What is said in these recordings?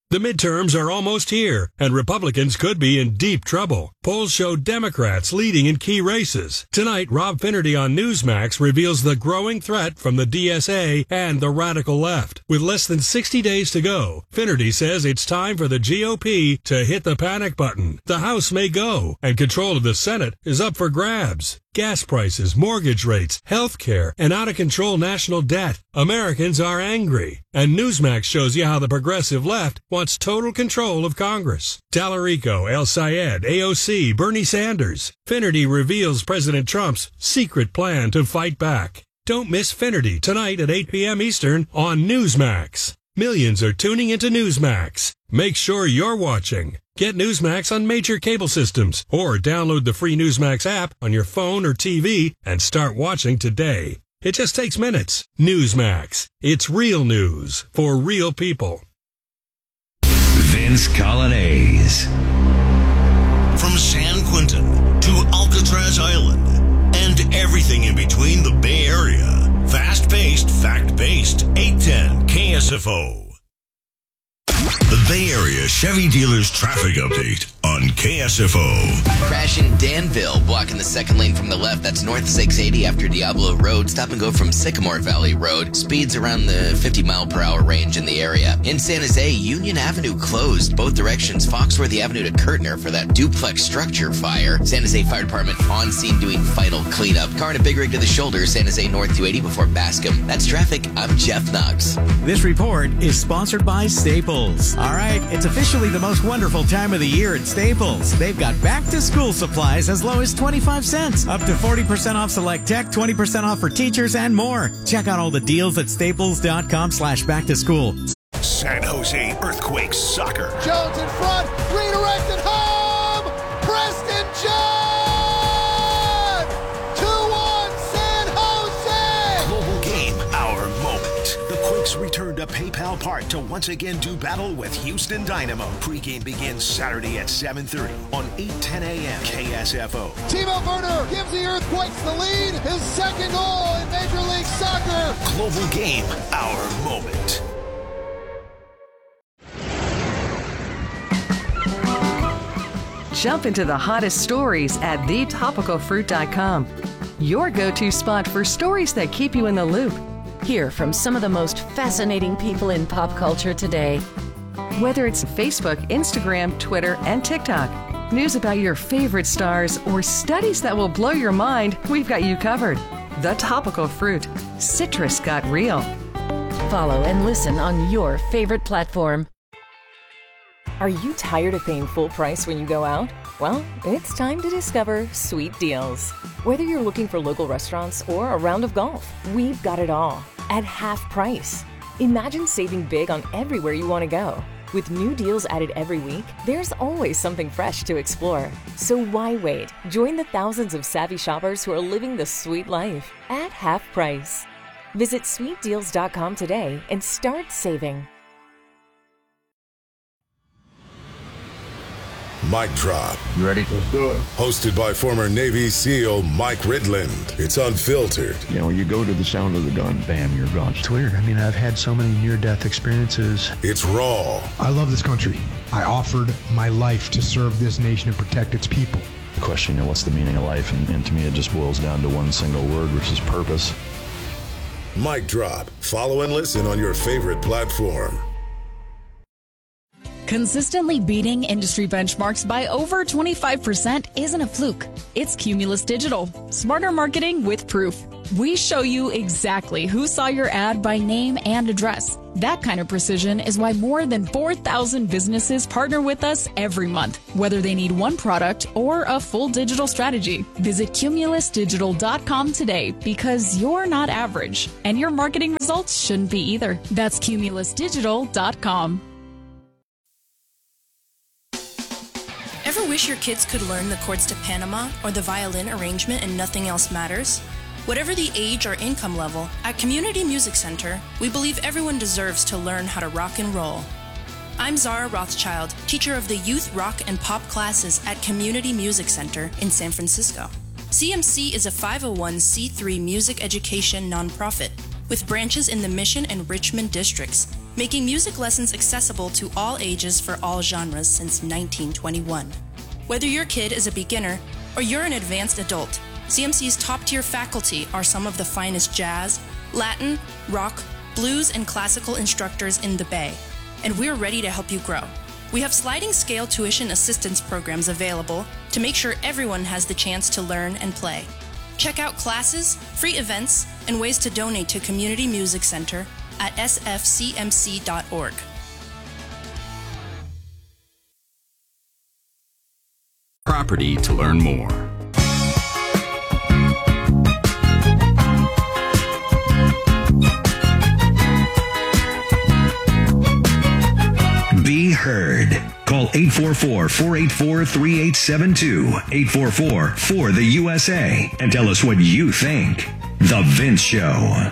The midterms are almost here, and Republicans could be in deep trouble. Polls show Democrats leading in key races. Tonight, Rob Finnerty on Newsmax reveals the growing threat from the DSA and the radical left. With less than 60 days to go, Finnerty says it's time for the GOP to hit the panic button. The House may go, and control of the Senate is up for grabs. Gas prices, mortgage rates, health care, and out-of-control national debt. Americans are angry. And Newsmax shows you how the progressive left wants total control of Congress. Tallarico, El Sayed, AOC, Bernie Sanders. Finnerty reveals President Trump's secret plan to fight back. Don't miss Finnerty tonight at 8 p.m. Eastern on Newsmax. Millions are tuning into Newsmax. Make sure you're watching. Get Newsmax on major cable systems or download the free Newsmax app on your phone or TV and start watching today. It just takes minutes. Newsmax. It's real news for real people. Vince Colonnese. From San Quentin to Alcatraz Island and everything in between the Bay Area. Fast-paced, fact-based, 810 KSFO. The Bay Area Chevy Dealers Traffic Update on KSFO. Crash in Danville, blocking the second lane from the left. That's north 680 after Diablo Road. Stop and go from Sycamore Valley Road. Speeds around the 50-mile-per-hour range in the area. In San Jose, Union Avenue closed both directions. Foxworthy Avenue to Kirtner for that duplex structure fire. San Jose Fire Department on scene doing final cleanup. Car and a big rig to the shoulder. San Jose North 280 before Bascom. That's traffic. I'm Jeff Knox. This report is sponsored by Staples. All right, it's officially the most wonderful time of the year at Staples. They've got back-to-school supplies as low as 25 cents, up to 40% off select tech, 20% off for teachers, and more. Check out all the deals at staples.com/back-to-school. San Jose Earthquakes Soccer. Jones in front, redirected home! Preston John! 2-1 San Jose! Global game, our moment. The Quakes return to PayPal Park to once again do battle with Houston Dynamo. Pre-game begins Saturday at 7:30 on 8:10 a.m. KSFO. Timo Werner gives the Earthquakes the lead, his second goal in Major League Soccer. Global game, our moment. Jump into the hottest stories at thetopicalfruit.com. Your go-to spot for stories that keep you in the loop. Hear from some of the most fascinating people in pop culture today. Whether it's Facebook, Instagram, Twitter, and TikTok, news about your favorite stars, or studies that will blow your mind, we've got you covered. The Topical Fruit. Citrus got real. Follow and listen on your favorite platform. Are you tired of paying full price when you go out? Well, it's time to discover Sweet Deals. Whether you're looking for local restaurants or a round of golf, we've got it all at half price. Imagine saving big on everywhere you want to go. With new deals added every week, there's always something fresh to explore. So why wait? Join the thousands of savvy shoppers who are living the sweet life at half price. Visit sweetdeals.com today and start saving. Mic Drop. You ready? Let's do it. Hosted by former Navy SEAL Mike Ridland. It's unfiltered. You know, you go to the sound of the gun, bam, you're gone. It's weird. I mean, I've had so many near-death experiences. It's raw. I love this country. I offered my life to serve this nation and protect its people. The question, you know, what's the meaning of life? And to me, it just boils down to one single word, which is purpose. Mic Drop. Follow and listen on your favorite platform. Consistently beating industry benchmarks by over 25% isn't a fluke. It's Cumulus Digital. Smarter marketing with proof. We show you exactly who saw your ad by name and address. That kind of precision is why more than 4,000 businesses partner with us every month, whether they need one product or a full digital strategy. Visit cumulusdigital.com today because you're not average, and your marketing results shouldn't be either. That's cumulusdigital.com. Ever wish your kids could learn the chords to Panama or the violin arrangement and nothing else matters? Whatever the age or income level, at Community Music Center, we believe everyone deserves to learn how to rock and roll. I'm Zara Rothschild, teacher of the youth rock and pop classes at Community Music Center in San Francisco. CMC is a 501c3 music education nonprofit with branches in the Mission and Richmond districts making music lessons accessible to all ages for all genres since 1921. Whether your kid is a beginner or you're an advanced adult, CMC's top-tier faculty are some of the finest jazz, Latin, rock, blues, and classical instructors in the Bay, and we're ready to help you grow. We have sliding scale tuition assistance programs available to make sure everyone has the chance to learn and play. Check out classes, free events, and ways to donate to Community Music Center at sfcmc.org. Property to learn more. Be heard. Call 844-484-3872, 844-4-THE-USA, and tell us what you think. The Vince Show.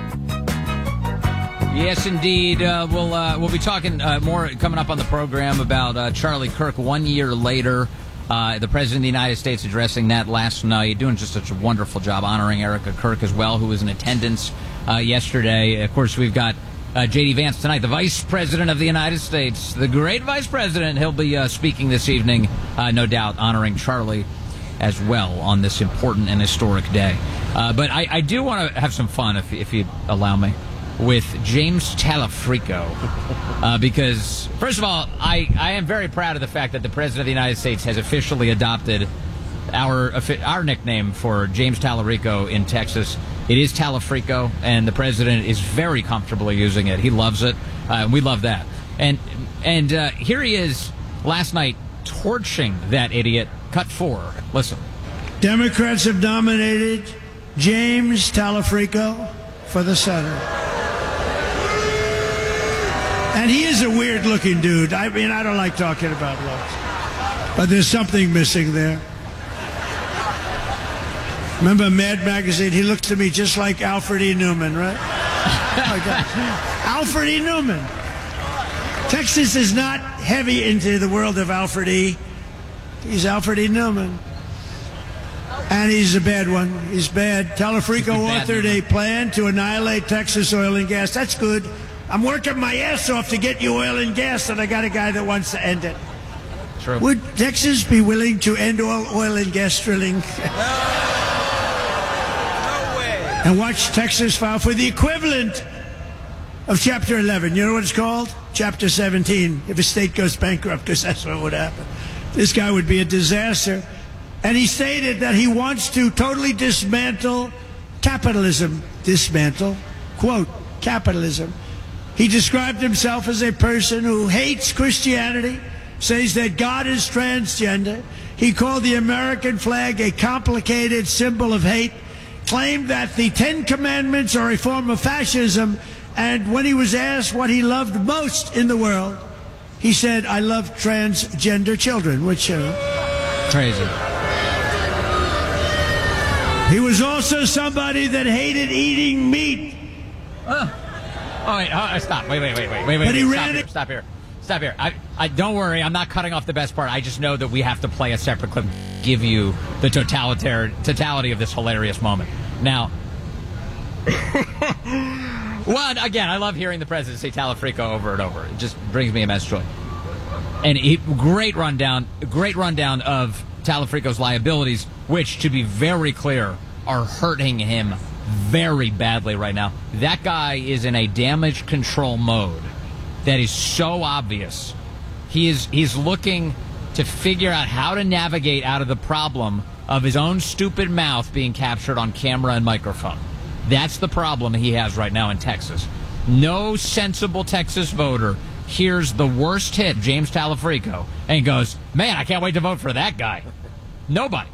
Yes, indeed. We'll be talking more coming up on the program about Charlie Kirk 1 year later. The President of the United States addressing that last night, doing just such a wonderful job honoring Erica Kirk as well, who was in attendance yesterday. Of course, we've got J.D. Vance tonight, the Vice President of the United States, the great Vice President. He'll be speaking this evening, no doubt, honoring Charlie as well on this important and historic day. But I do want to have some fun, if you allow me, with James Talafrico, because, first of all, I am very proud of the fact that the President of the United States has officially adopted our nickname for James Talarico in Texas. It is Talafrico, and the President is very comfortably using it. He loves it. We love that. And here he is last night torching that idiot. Cut 4. Listen. Democrats have nominated James Talafrico for the Senate. And he is a weird-looking dude. I mean, I don't like talking about looks, but there's something missing there. Remember Mad Magazine? He looks to me just like Alfred E. Newman, right? Oh my God. Alfred E. Newman. Texas is not heavy into the world of Alfred E. He's Alfred E. Newman. And he's a bad one. He's bad. Talafrico authored a plan to annihilate Texas oil and gas. That's good. I'm working my ass off to get you oil and gas, and I got a guy that wants to end it. True. Would Texas be willing to end all oil and gas drilling? And watch Texas file for the equivalent of Chapter 11. You know what it's called? Chapter 17, if a state goes bankrupt, because that's what would happen. This guy would be a disaster. And he stated that he wants to totally dismantle capitalism. Dismantle, quote, capitalism. He described himself as a person who hates Christianity, says that God is transgender. He called the American flag a complicated symbol of hate, claimed that the Ten Commandments are a form of fascism, and when he was asked what he loved most in the world, he said, I love transgender children, which... Crazy. He was also somebody that hated eating meat. Oh, wait, stop. Wait. But he ran it. Stop here. I don't worry, I'm not cutting off the best part. I just know that we have to play a separate clip, give you the totality of this hilarious moment. Now, one, again, I love hearing the President say Talafrico over and over. It just brings me immense joy. And great rundown of Talafrico's liabilities, which, to be very clear, are hurting him very badly right now. That guy is in a damage control mode that is so obvious. He's looking to figure out how to navigate out of the problem of his own stupid mouth being captured on camera and microphone. That's the problem he has right now in Texas. No sensible Texas voter hears the worst hit, James Talafrico, and goes, man, I can't wait to vote for that guy. Nobody.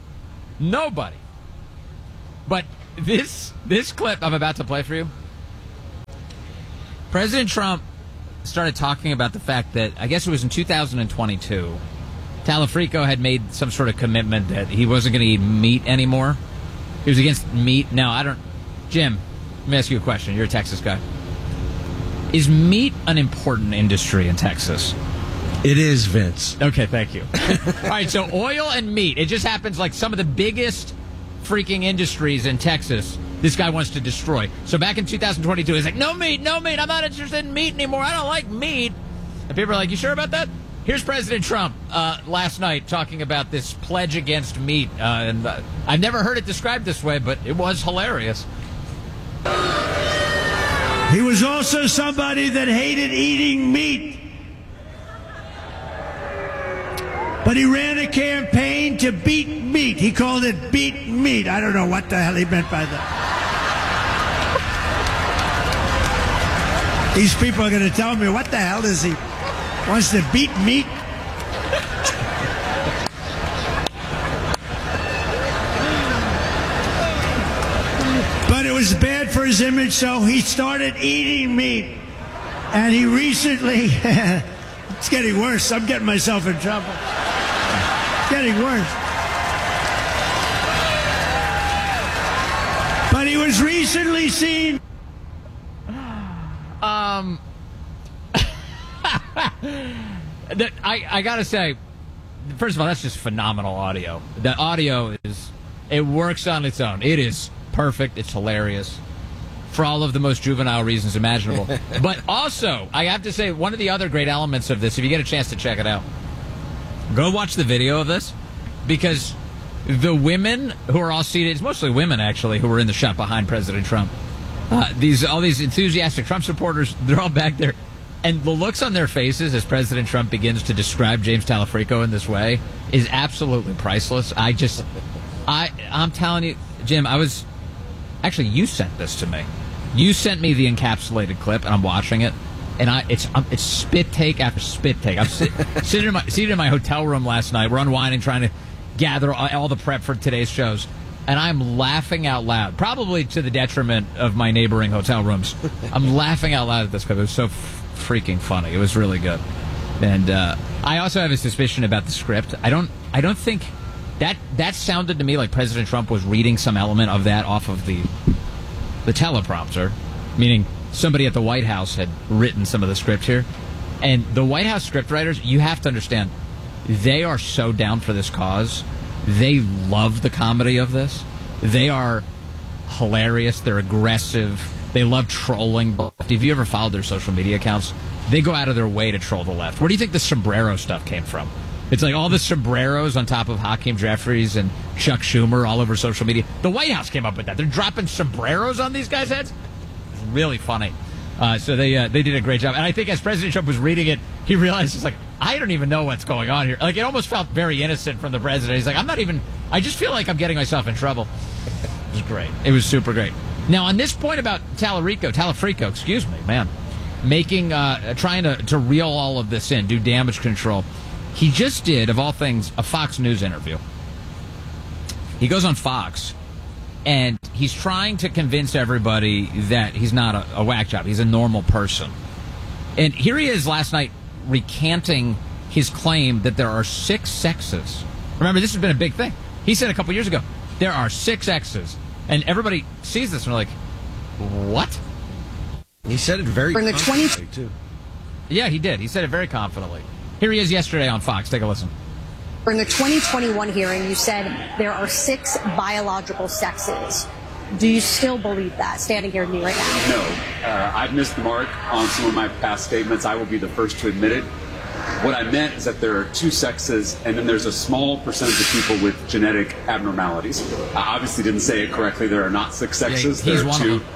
But this clip I'm about to play for you, President Trump started talking about the fact that, I guess it was in 2022, Talafrico had made some sort of commitment that he wasn't going to eat meat anymore. He was against meat. Now, Jim, let me ask you a question. You're a Texas guy. Is meat an important industry in Texas? It is, Vince. Okay, thank you. All right, so oil and meat. It just happens like some of the biggest freaking industries in Texas. this guy wants to destroy. So back in 2022, he's like, no meat, I'm not interested in meat anymore. I don't like meat. And people are like, you sure about that? Here's President Trump last night talking about this pledge against meat. And I've never heard it described this way, but it was hilarious. He was also somebody that hated eating meat. But he ran a campaign to beat meat. He called it beat meat. I don't know what the hell he meant by that. These people are going to tell me, what the hell is he? Wants to beat meat? But it was bad for his image, so he started eating meat. And he recently, it's getting worse. I'm getting myself in trouble. It's getting worse. But he was recently seen. I gotta say, first of all, that's just phenomenal audio. The audio it works on its own. It is perfect. It's hilarious for all of the most juvenile reasons imaginable. But also, I have to say, one of the other great elements of this, if you get a chance to check it out, go watch the video of this, because the women who are all seated, it's mostly women actually, who were in the shot behind President Trump. All these enthusiastic Trump supporters, they're all back there. And the looks on their faces as President Trump begins to describe James Talafrico in this way is absolutely priceless. I'm telling you, Jim, actually, you sent this to me. You sent me the encapsulated clip, and I'm watching it. And it's spit take after spit take. I'm seated in my hotel room last night. We're unwinding, trying to gather all the prep for today's shows. And I'm laughing out loud, probably to the detriment of my neighboring hotel rooms. I'm laughing out loud at this clip. It was so freaking funny. It was really good. And I also have a suspicion about the script. I don't think that sounded to me like President Trump was reading some element of that off of the teleprompter, meaning somebody at the White House had written some of the script here. And the White House scriptwriters, you have to understand, they are so down for this cause. They love the comedy of this. They are hilarious. They're aggressive. They love trolling. If you ever followed their social media accounts, they go out of their way to troll the left. Where do you think the sombrero stuff came from? It's like all the sombreros on top of Hakeem Jeffries and Chuck Schumer all over social media. The White House came up with that. They're dropping sombreros on these guys' heads. It's really funny. So they did a great job. And I think as President Trump was reading it, he realized, it's like, I don't even know what's going on here. Like, it almost felt very innocent from the president. He's like, I just feel like I'm getting myself in trouble. It was great. It was super great. Now, on this point about Talafrico, excuse me, man, trying to reel all of this in, do damage control. He just did, of all things, a Fox News interview. He goes on Fox, and he's trying to convince everybody that he's not a whack job. He's a normal person. And here he is last night recanting his claim that there are 6 sexes. Remember, this has been a big thing. He said a couple years ago, there are 6 X's. And everybody sees this and they're like, what? He said it very confidently, too. Yeah, he did. He said it very confidently. Here he is yesterday on Fox. Take a listen. In the 2021 hearing, you said there are 6 biological sexes. Do you still believe that, standing here with me right now? No. I've missed the mark on some of my past statements. I will be the first to admit it. What I meant is that there are 2 sexes, and then there's a small percentage of people with genetic abnormalities. I obviously didn't say it correctly. There are not 6 sexes. Yeah, there are 2.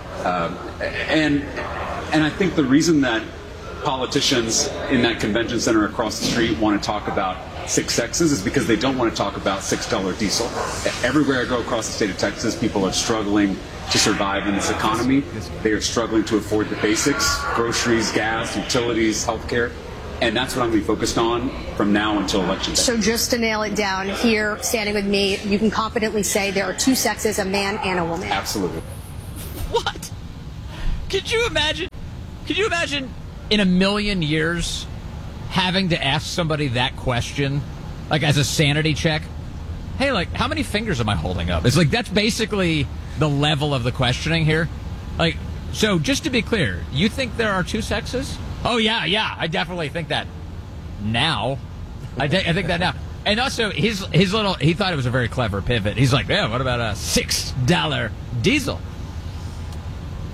And I think the reason that politicians in that convention center across the street want to talk about 6 sexes is because they don't want to talk about $6 diesel. Everywhere I go across the state of Texas, people are struggling to survive in this economy. They are struggling to afford the basics: groceries, gas, utilities, healthcare. And that's what I'm going to be focused on from now until Election Day. So just to nail it down, here, standing with me, you can confidently say there are 2 sexes, a man and a woman. Absolutely. What? Could you imagine in a million years having to ask somebody that question, like as a sanity check? Hey, like, how many fingers am I holding up? It's like, that's basically the level of the questioning here. Like, so just to be clear, you think there are 2 sexes? Oh, yeah, I definitely think that now. I think that now. And also, he thought it was a very clever pivot. He's like, yeah, what about a $6 diesel?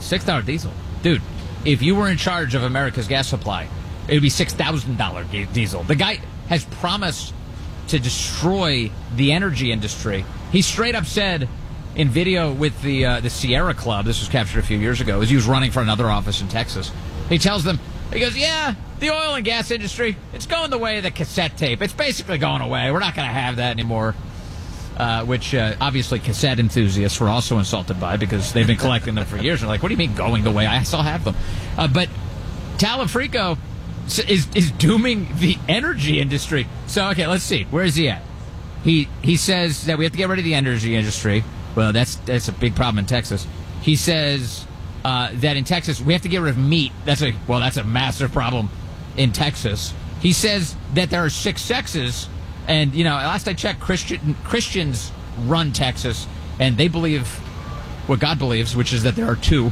$6 diesel. Dude, if you were in charge of America's gas supply, it would be $6,000 diesel. The guy has promised to destroy the energy industry. He straight up said in video with the Sierra Club, this was captured a few years ago, as he was running for another office in Texas. He tells them, he goes, yeah, the oil and gas industry, it's going the way of the cassette tape. It's basically going away. We're not going to have that anymore. Which obviously cassette enthusiasts were also insulted by because they've been collecting them for years. They're like, what do you mean going the way? I still have them. But Talafrico is dooming the energy industry. So, okay, let's see. Where is he at? He says that we have to get rid of the energy industry. Well, that's a big problem in Texas. He says that in Texas we have to get rid of meat. That's a massive problem in Texas. He says that there are 6 sexes. And, last I checked, Christians run Texas, and they believe what God believes, which is that there are 2.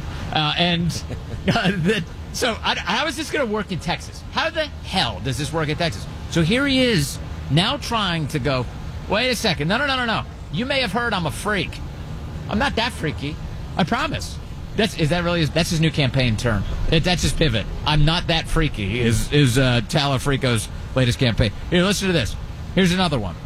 So how is this going to work in Texas? How the hell does this work in Texas? So here he is now trying to go, wait a second, no. You may have heard I'm a freak. I'm not that freaky. I promise. That's his new campaign term. That's his pivot. I'm not that freaky is Talafrico's latest campaign. Here, listen to this. Here's another one.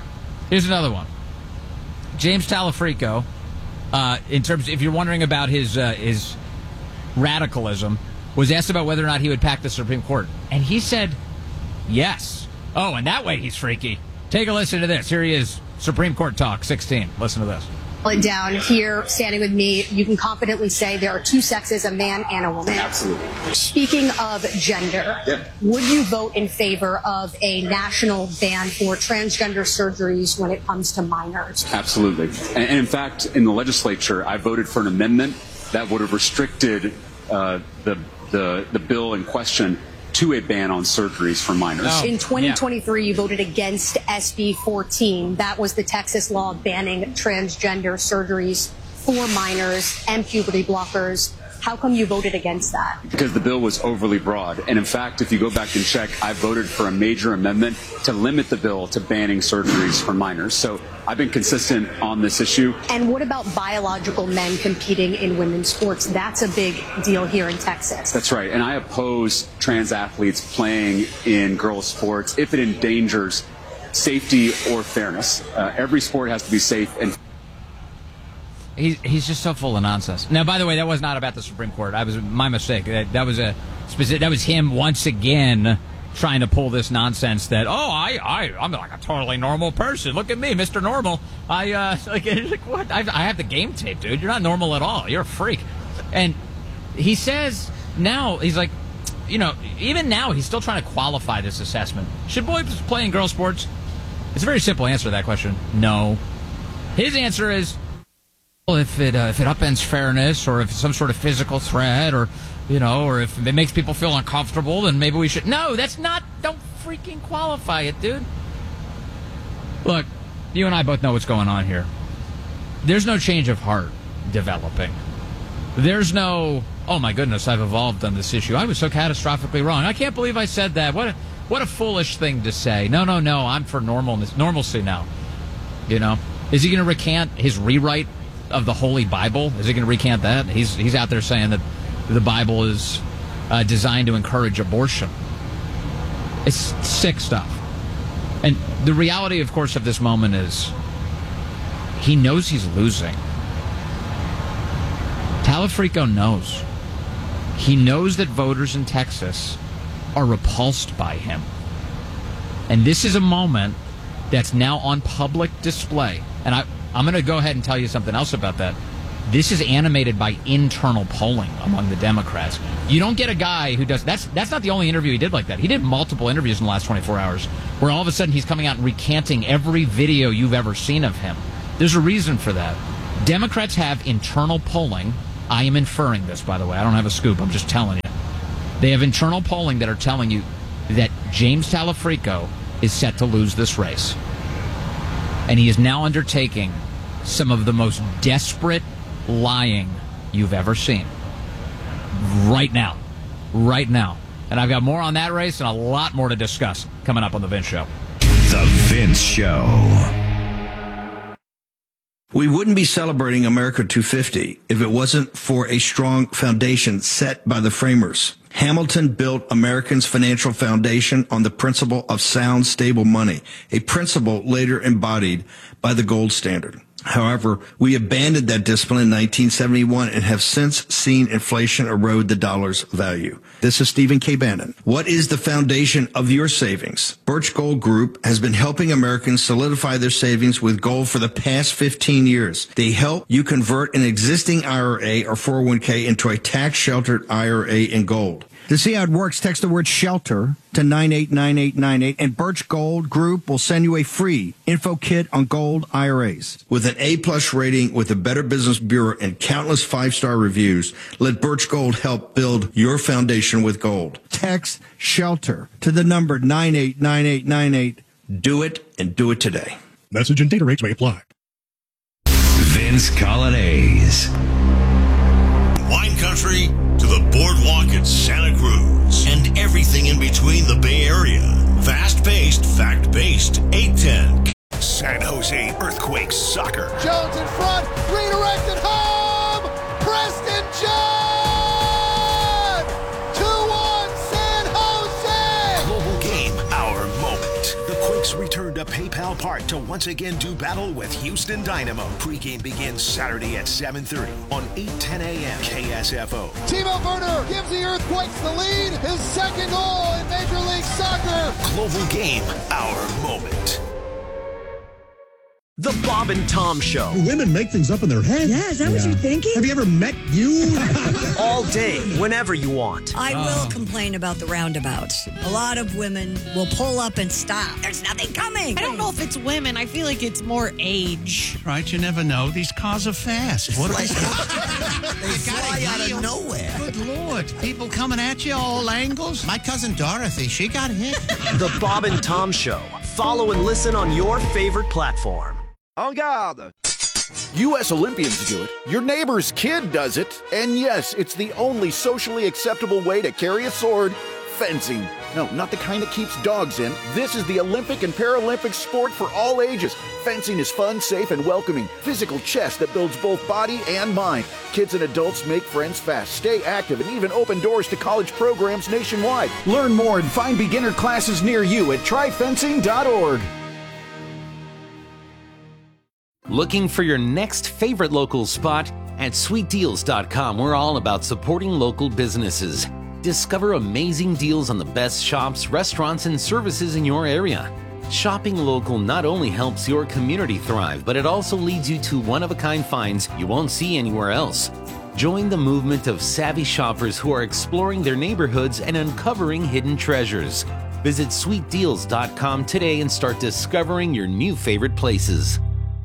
James Talafrico, in terms, if you're wondering about his radicalism, was asked about whether or not he would pack the Supreme Court. And he said, yes. Oh, and that way he's freaky. Take a listen to this. Here he is, Supreme Court Talk 16. Listen to this. Down here, standing with me, you can confidently say there are 2 sexes, a man and a woman. Absolutely. Speaking of gender, would you vote in favor of a national ban for transgender surgeries when it comes to minors? Absolutely. And in fact, in the legislature, I voted for an amendment that would have restricted the bill in question to a ban on surgeries for minors. In 2023, you voted against SB 14. That was the Texas law banning transgender surgeries for minors and puberty blockers. How come you voted against that? Because the bill was overly broad. And in fact, if you go back and check, I voted for a major amendment to limit the bill to banning surgeries for minors. So I've been consistent on this issue. And what about biological men competing in women's sports? That's a big deal here in Texas. That's right. And I oppose trans athletes playing in girls' sports if it endangers safety or fairness. Every sport has to be safe and He's just so full of nonsense. Now, by the way, that was not about the Supreme Court. That was my mistake. That was him once again trying to pull this nonsense that I'm like a totally normal person. Look at me, Mr. Normal. What? I have the game tape, dude. You're not normal at all. You're a freak. And he says now he's like, even now he's still trying to qualify this assessment. Should boys play in girls' sports? It's a very simple answer to that question. No. His answer is, if it upends fairness, or if it's some sort of physical threat, or if it makes people feel uncomfortable, then maybe we should. No, don't freaking qualify it, dude. Look, you and I both know what's going on here. There's no change of heart developing. There's no, oh my goodness, I've evolved on this issue. I was so catastrophically wrong. I can't believe I said that. What a foolish thing to say. No, I'm for normalcy now. Is he going to recant his rewrite of the Holy Bible? Is he going to recant that? He's out there saying that the Bible is designed to encourage abortion. It's sick stuff. And the reality, of course, of this moment is he knows he's losing. Talafrico knows. He knows that voters in Texas are repulsed by him. And this is a moment that's now on public display. And I'm going to go ahead and tell you something else about that. This is animated by internal polling among the Democrats. You don't get a guy who does... That's not the only interview he did like that. He did multiple interviews in the last 24 hours where all of a sudden he's coming out and recanting every video you've ever seen of him. There's a reason for that. Democrats have internal polling. I am inferring this, by the way. I don't have a scoop. I'm just telling you. They have internal polling that are telling you that James Talafrico is set to lose this race. And he is now undertaking some of the most desperate lying you've ever seen. Right now. And I've got more on that race and a lot more to discuss coming up on The Vince Show. The Vince Show. We wouldn't be celebrating America 250 if it wasn't for a strong foundation set by the framers. Hamilton built Americans' financial foundation on the principle of sound, stable money, a principle later embodied by the gold standard. However, we abandoned that discipline in 1971 and have since seen inflation erode the dollar's value. This is Stephen K. Bannon. What is the foundation of your savings? Birch Gold Group has been helping Americans solidify their savings with gold for the past 15 years. They help you convert an existing IRA or 401k into a tax-sheltered IRA in gold. To see how it works, text the word SHELTER to 989898, and Birch Gold Group will send you a free info kit on gold IRAs. With an A-plus rating with the Better Business Bureau and countless 5-star reviews, let Birch Gold help build your foundation with gold. Text SHELTER to the number 989898. Do it, and do it today. Message and data rates may apply. Vince Colonnese. Wine country to the boardwalk at Santa Cruz and everything in between the Bay Area. Fast-paced, fact-based, 810. San Jose Earthquakes soccer. Jones in front, redirected home. Preston John. 2-1 San Jose. Global game, our moment. The Quakes return to PayPal Park to once again do battle with Houston Dynamo. Pre-game begins Saturday at 7:30 on 8:10 a.m. KSFO. Timo Werner gives the Earthquakes the lead. His second goal in Major League Soccer. Global game, our moment. The Bob and Tom Show. Women make things up in their head. Yeah, is that what you're thinking? Have you ever met you? All day, whenever you want. I will complain about the roundabouts. A lot of women will pull up and stop. There's nothing coming. I don't know if it's women. I feel like it's more age. Right, you never know. These cars are fast. What They fly out of nowhere. Good Lord. People coming at you all angles. My cousin Dorothy, she got hit. The Bob and Tom Show. Follow and listen on your favorite platform. En garde! U.S. Olympians do it. Your neighbor's kid does it. And yes, it's the only socially acceptable way to carry a sword. Fencing. No, not the kind that keeps dogs in. This is the Olympic and Paralympic sport for all ages. Fencing is fun, safe, and welcoming. Physical chess that builds both body and mind. Kids and adults make friends fast, stay active, and even open doors to college programs nationwide. Learn more and find beginner classes near you at tryfencing.org. Looking for your next favorite local spot? At sweetdeals.com, we're all about supporting local businesses. Discover amazing deals on the best shops, restaurants, and services in your area. Shopping local not only helps your community thrive, but it also leads you to one-of-a-kind finds you won't see anywhere else. Join the movement of savvy shoppers who are exploring their neighborhoods and uncovering hidden treasures. Visit sweetdeals.com today and start discovering your new favorite places.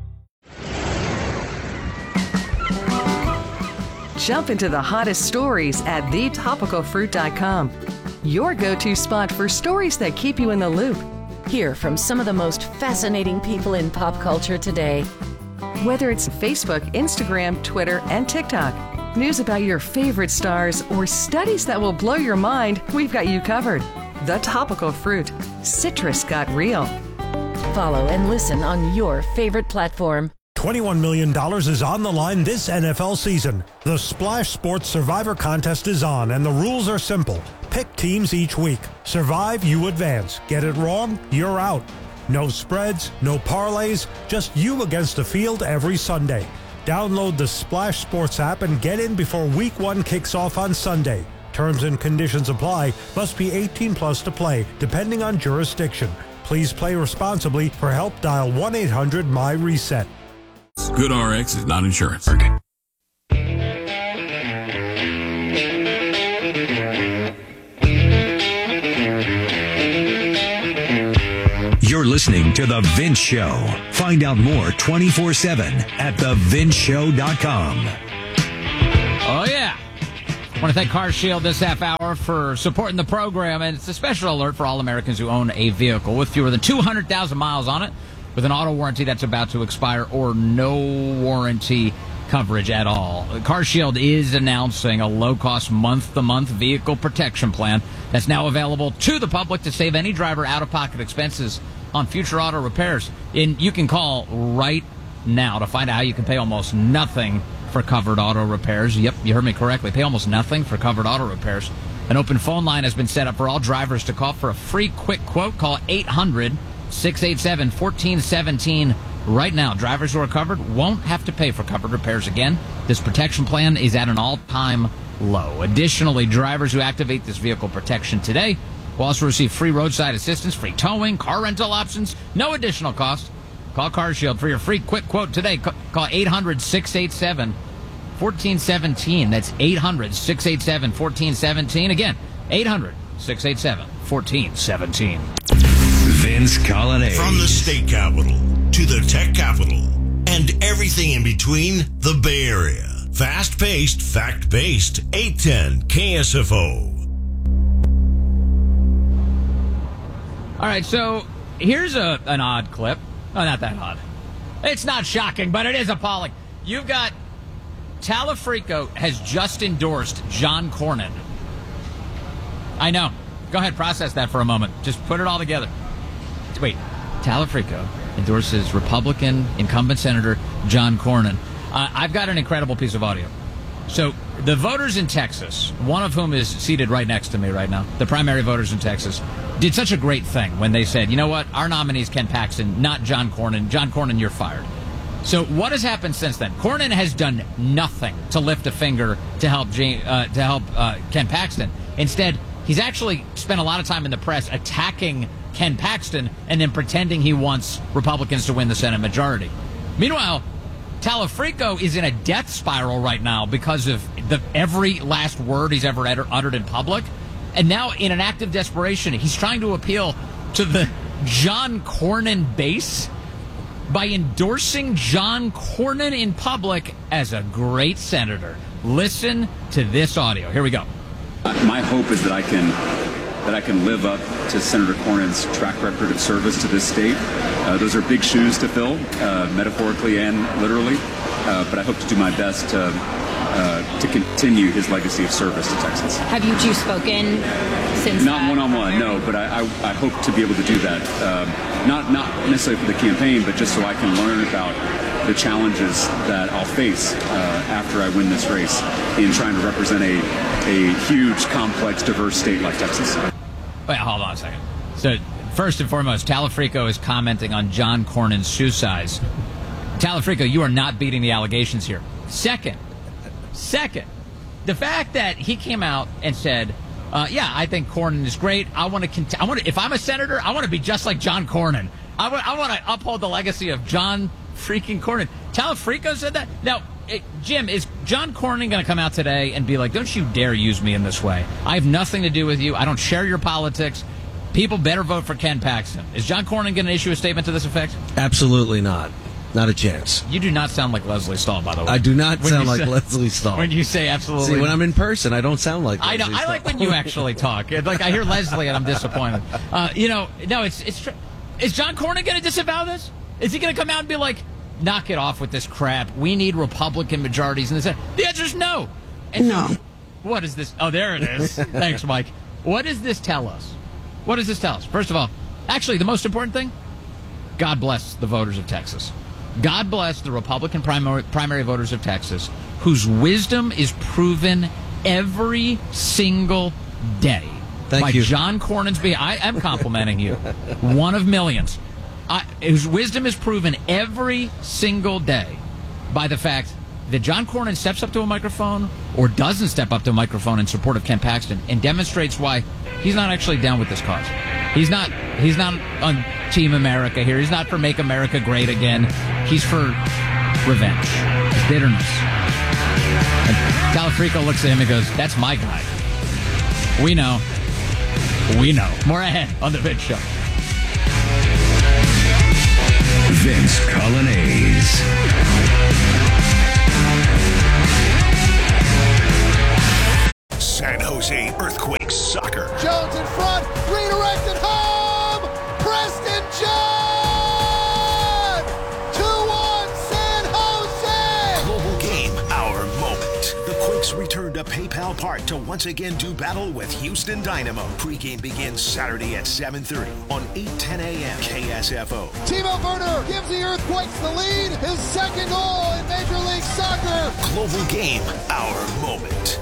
Jump into the hottest stories at thetopicalfruit.com. Your go-to spot for stories that keep you in the loop. Hear from some of the most fascinating people in pop culture today. Whether it's Facebook, Instagram, Twitter, and TikTok, news about your favorite stars, or studies that will blow your mind, we've got you covered. The Topical Fruit. Citrus got real. Follow and listen on your favorite platform. $21 million is on the line this NFL season. The Splash Sports Survivor Contest is on, and the rules are simple. Pick teams each week. Survive, you advance. Get it wrong, you're out. No spreads, no parlays, just you against the field every Sunday. Download the Splash Sports app and get in before Week 1 kicks off on Sunday. Terms and conditions apply. Must be 18 plus to play, depending on jurisdiction. Please play responsibly. For help, dial 1-800-MY-RESET. Good RX is not insurance. You're listening to The Vince Show. Find out more 24/7 at thevinceshow.com. Oh, yeah. I want to thank Car Shield this half hour for supporting the program, and it's a special alert for all Americans who own a vehicle with fewer than 200,000 miles on it, with an auto warranty that's about to expire or no warranty coverage at all. Car Shield is announcing a low-cost month-to-month vehicle protection plan that's now available to the public to save any driver out-of-pocket expenses on future auto repairs. And you can call right now to find out how you can pay almost nothing for covered auto repairs. Yep, you heard me correctly. Pay almost nothing for covered auto repairs. An open phone line has been set up for all drivers to call for a free quick quote. Call 800-687-1417 right now. Drivers who are covered won't have to pay for covered repairs again. This protection plan is at an all-time low. Additionally, drivers who activate this vehicle protection today will also receive free roadside assistance, free towing, car rental options, no additional cost. Call CarShield for your free quick quote today. Call 800-687-1417. That's 800-687-1417. Again, 800-687-1417. Vince Colonnade. From the state capital to the tech capital and everything in between, the Bay Area. Fast-paced, fact-based, 810 KSFO. All right, so here's an odd clip. Oh, not that odd. It's not shocking, but it is appalling. You've got Talafrico has just endorsed John Cornyn. I know. Go ahead, process that for a moment. Just put it all together. Wait, Talafrico endorses Republican incumbent Senator John Cornyn. I've got an incredible piece of audio. So the voters in Texas, one of whom is seated right next to me right now, the primary voters in Texas, did such a great thing when they said, you know what, our nominee is Ken Paxton, not John Cornyn. John Cornyn, you're fired. So what has happened since then? Cornyn has done nothing to lift a finger to help Ken Paxton. Instead, he's actually spent a lot of time in the press attacking Ken Paxton and then pretending he wants Republicans to win the Senate majority. Meanwhile, Talafrico is in a death spiral right now because of every last word he's ever uttered in public. And now, in an act of desperation, he's trying to appeal to the John Cornyn base by endorsing John Cornyn in public as a great senator. Listen to this audio. Here we go. My hope is that I can live up to Senator Cornyn's track record of service to this state. Those are big shoes to fill, metaphorically and literally, but I hope to do my best to continue his legacy of service to Texas. Have you two spoken since? Not one-on-one, no, but I hope to be able to do that. Not necessarily for the campaign, but just so I can learn about the challenges that I'll face after I win this race in trying to represent a huge, complex, diverse state like Texas. Wait, hold on a second. So, first and foremost, Talafrico is commenting on John Cornyn's shoe size. Talafrico, you are not beating the allegations here. Second, the fact that he came out and said, yeah, I think Cornyn is great. If I'm a senator, I want to be just like John Cornyn. I want to uphold the legacy of John freaking Cornyn. Talafrico said that. Now, Jim, is John Cornyn going to come out today and be like, don't you dare use me in this way? I have nothing to do with you. I don't share your politics. People better vote for Ken Paxton. Is John Cornyn going to issue a statement to this effect? Absolutely not. Not a chance. You do not sound like Leslie Stahl, by the way. I do not sound like Leslie Stahl. When you say absolutely. See, when I'm in person, I don't sound like Leslie Stahl. I like when you actually talk. Like, I hear Leslie and I'm disappointed. No, it's true. Is John Cornyn going to disavow this? Is he going to come out and be like, knock it off with this crap. We need Republican majorities in the Senate. The answer is no. And no. So, what is this? Oh, there it is. Thanks, Mike. What does this tell us? What does this tell us? First of all, actually, the most important thing, God bless the voters of Texas. God bless the Republican primary voters of Texas, whose wisdom is proven every single day. Thank you. John Cornyn's being. I am complimenting you. One of millions. His wisdom is proven every single day by the fact that John Cornyn steps up to a microphone or doesn't step up to a microphone in support of Ken Paxton and demonstrates why he's not actually down with this cause. He's not on Team America here. He's not for Make America Great Again. He's for revenge, bitterness. And Talafrico looks at him and goes, that's my guy. We know. More ahead on The Vince Show. Vince Colonnade. San Jose Earthquakes soccer. Jones in front, redirected home. Preston John. 2-1 San Jose. Global game, our moment. The Quakes return to pay PayPal Park to once again do battle with Houston Dynamo. Pregame begins Saturday at 7:30 on 8:10 a.m. KSFO. Timo Werner gives the Earthquakes the lead. His second goal in Major League Soccer. Global Game, our moment.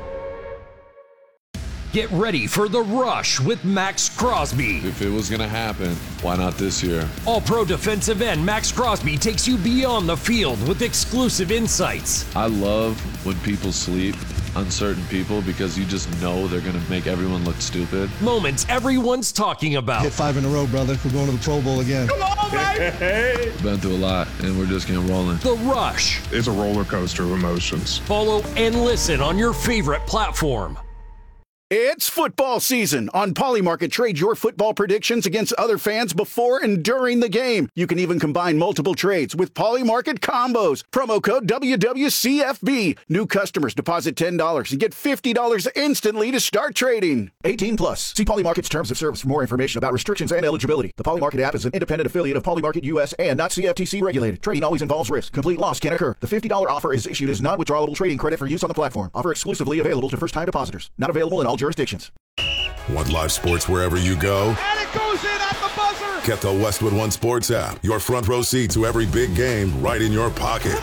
Get ready for The Rush with Max Crosby. If it was going to happen, why not this year? All-pro defensive end Max Crosby takes you beyond the field with exclusive insights. I love when people sleep, uncertain people, because you just know they're going to make everyone look stupid. Moments everyone's talking about. Hit 5 in a row, brother. We're going to the Pro Bowl again. Come on, baby! Been through a lot, and we're just getting rolling. The Rush. It's a roller coaster of emotions. Follow and listen on your favorite platform. It's football season. On Polymarket, trade your football predictions against other fans before and during the game. You can even combine multiple trades with Polymarket combos. Promo code WWCFB. New customers deposit $10 and get $50 instantly to start trading. 18 plus. See Polymarket's terms of service for more information about restrictions and eligibility. The Polymarket app is an independent affiliate of Polymarket US and not CFTC regulated. Trading always involves risk. Complete loss can occur. The $50 offer is issued as non-withdrawable trading credit for use on the platform. Offer exclusively available to first-time depositors. Not available in all jurisdictions. Want live sports wherever you go? And it goes in at the buzzer. Get the Westwood One Sports app. Your front row seat to every big game right in your pocket.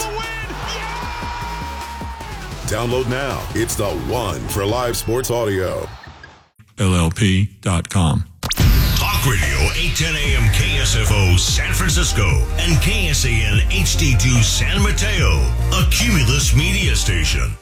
Download now. It's the one for live sports audio. LLP.com. Talk Radio 810 AM KSFO San Francisco and KSAN HD2 San Mateo, a Cumulus media station.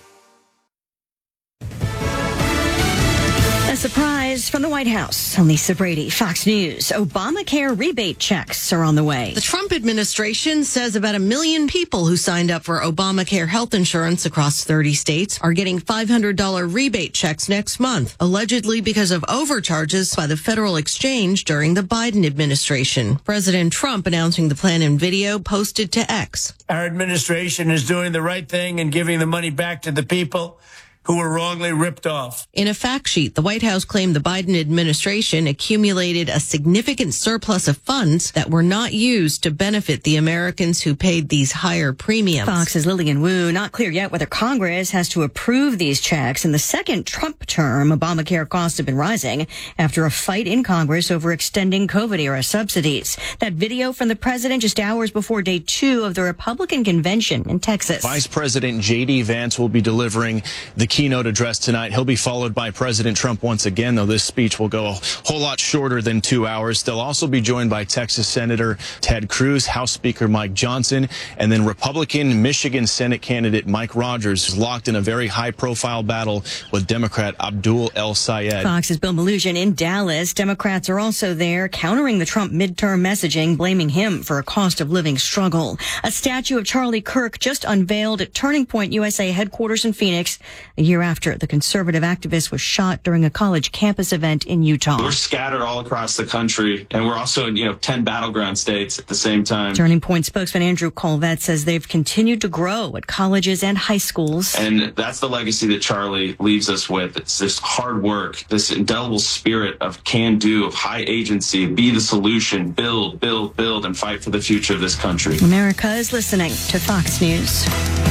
A surprise from the White House. I'm Lisa Brady, Fox News. Obamacare rebate checks are on the way. The Trump administration says about 1 million people who signed up for Obamacare health insurance across 30 states are getting $500 rebate checks next month, allegedly because of overcharges by the Federal Exchange during the Biden administration. President Trump announcing the plan in video posted to X. Our administration is doing the right thing and giving the money back to the people who were wrongly ripped off. In a fact sheet, the White House claimed the Biden administration accumulated a significant surplus of funds that were not used to benefit the Americans who paid these higher premiums. Fox's Lillian Wu, not clear yet whether Congress has to approve these checks. In the second Trump term, Obamacare costs have been rising after a fight in Congress over extending COVID-era subsidies. That video from the president just hours before day 2 of the Republican convention in Texas. Vice President J.D. Vance will be delivering the keynote address tonight. He'll be followed by President Trump once again, though this speech will go a whole lot shorter than 2 hours. They'll also be joined by Texas Senator Ted Cruz, House Speaker Mike Johnson, and then Republican Michigan Senate candidate Mike Rogers is locked in a very high-profile battle with Democrat Abdul El Sayed. Fox's Bill Malugin in Dallas. Democrats are also there countering the Trump midterm messaging, blaming him for a cost of living struggle. A statue of Charlie Kirk just unveiled at Turning Point USA headquarters in Phoenix, a year after the conservative activist was shot during a college campus event in Utah. We're scattered all across the country, and we're also in 10 battleground states at the same time. Turning Point spokesman Andrew Colvett says they've continued to grow at colleges and high schools. And that's the legacy that Charlie leaves us with. It's this hard work, this indelible spirit of can-do, of high agency, be the solution, build, build, build, and fight for the future of this country. America is listening to Fox News.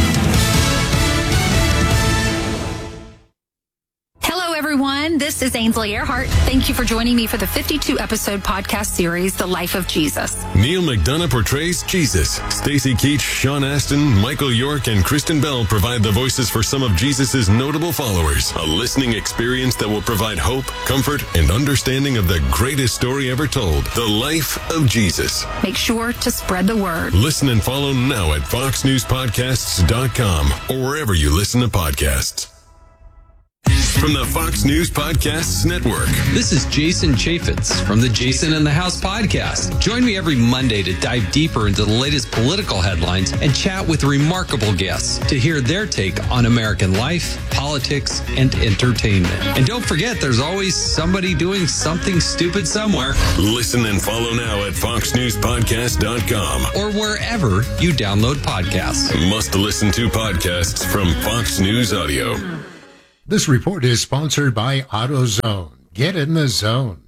Everyone, this is Ainsley Earhart. Thank you for joining me for the 52-episode podcast series, The Life of Jesus. Neil McDonough portrays Jesus. Stacey Keach, Sean Astin, Michael York, and Kristen Bell provide the voices for some of Jesus' notable followers. A listening experience that will provide hope, comfort, and understanding of the greatest story ever told, The Life of Jesus. Make sure to spread the word. Listen and follow now at foxnewspodcasts.com or wherever you listen to podcasts. From the Fox News Podcasts Network. This is Jason Chaffetz from the Jason in the House podcast. Join me every Monday to dive deeper into the latest political headlines and chat with remarkable guests to hear their take on American life, politics, and entertainment. And don't forget, there's always somebody doing something stupid somewhere. Listen and follow now at foxnewspodcast.com or wherever you download podcasts. Must listen to podcasts from Fox News Audio. This report is sponsored by AutoZone. Get in the zone.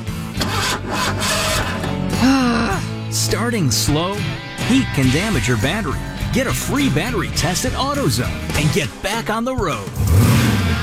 Starting slow? Heat can damage your battery. Get a free battery test at AutoZone and get back on the road.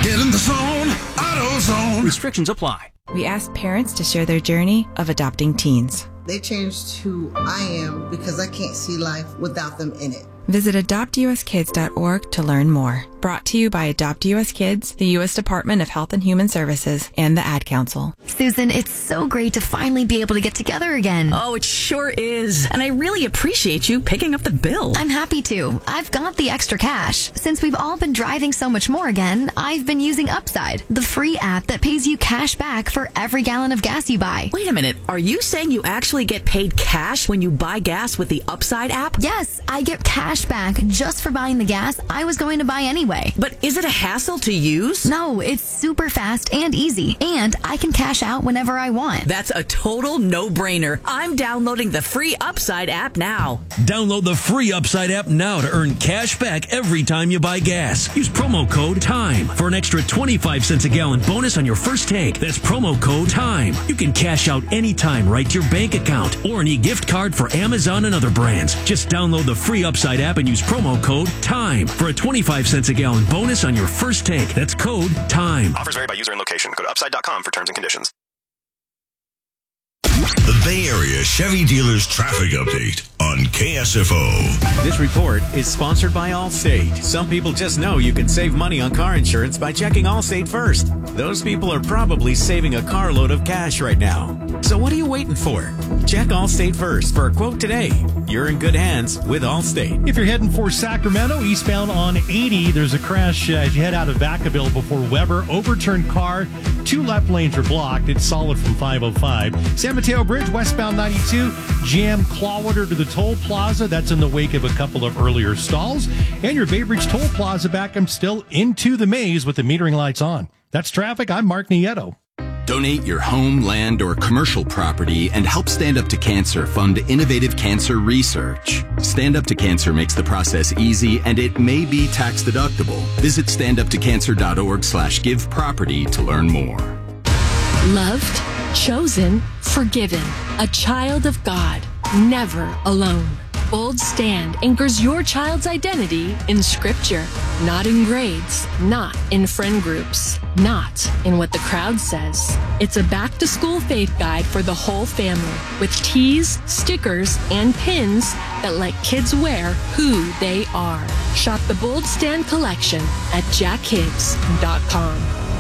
Get in the zone, AutoZone. Restrictions apply. We asked parents to share their journey of adopting teens. They changed who I am because I can't see life without them in it. Visit adoptuskids.org to learn more. Brought to you by Adopt US Kids, the U.S. Department of Health and Human Services, and the Ad Council. Susan, it's so great to finally be able to get together again. Oh, it sure is. And I really appreciate you picking up the bill. I'm happy to. I've got the extra cash. Since we've all been driving so much more again, I've been using Upside, the free app that pays you cash back for every gallon of gas you buy. Wait a minute. Are you saying you actually get paid cash when you buy gas with the Upside app? Yes, I get cash back just for buying the gas I was going to buy anyway. But is it a hassle to use? No, it's super fast and easy, and I can cash out whenever I want. That's a total no-brainer. I'm downloading the free Upside app now. Download the free Upside app now to earn cash back every time you buy gas. Use promo code TIME for an extra 25 cents a gallon bonus on your first tank. That's promo code TIME. You can cash out anytime right to your bank account or an e-gift card for Amazon and other brands. Just download the free Upside app and use promo code TIME for a 25 cents a gallon bonus on your first tank. That's code TIME. Offers vary by user and location. Go to upside.com for terms and conditions. The Bay Area Chevy Dealers Traffic Update on KSFO. This report is sponsored by Allstate. Some people just know you can save money on car insurance by checking Allstate first. Those people are probably saving a carload of cash right now. So what are you waiting for? Check Allstate first for a quote today. You're in good hands with Allstate. If you're heading for Sacramento, eastbound on 80, there's a crash as you head out of Vacaville before Weber. Overturned car. 2 left lanes are blocked. It's solid from 505. San Mateo Bridge, westbound 92. Jam Clawwater to the toll plaza. That's in the wake of a couple of earlier stalls. And your Bay Bridge toll plaza back still into the maze with the metering lights on. That's traffic. I'm Mark Nieto. Donate your home, land, or commercial property and help Stand Up to Cancer fund innovative cancer research. Stand Up to Cancer makes the process easy and it may be tax deductible. Visit standuptocancer.org/giveproperty to learn more. Loved, chosen, forgiven, a child of God, never alone. Bold Stand anchors your child's identity in Scripture, not in grades, not in friend groups, not in what the crowd says. It's a back-to-school faith guide for the whole family with tees, stickers, and pins that let kids wear who they are. Shop the Bold Stand collection at jackkids.com.